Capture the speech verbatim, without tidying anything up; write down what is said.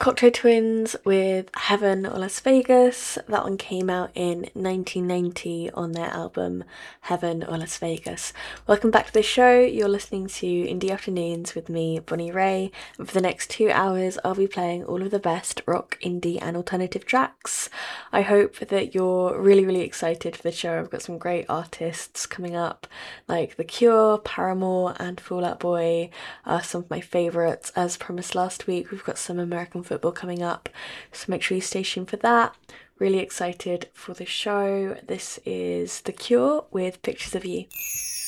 Cocteau Twins with Heaven or Las Vegas. That one came out in nineteen ninety on their album Heaven or Las Vegas. Welcome back to the show. You're listening to Indie Afternoons with me, Bonnie Ray, and for the next two hours I'll be playing all of the best rock, indie and alternative tracks. I hope that you're really really excited for the show. I've got some great artists coming up like The Cure, Paramore and Fall Out Boy are some of my favourites. As promised last week, we've got some American football coming up, so make sure you stay tuned for that. Really excited for the show. This is The Cure with Pictures of You.